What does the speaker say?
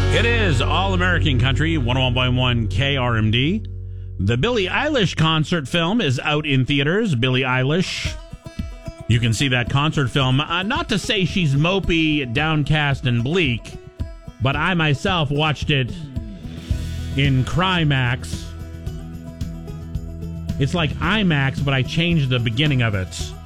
It is All American Country, 101.1 KRMD. The Billie Eilish concert film is out in theaters. Billie Eilish. You can see that concert film. Not to say she's mopey, downcast, and bleak, but I myself watched it in Crymax. It's like IMAX, but I changed the beginning of it.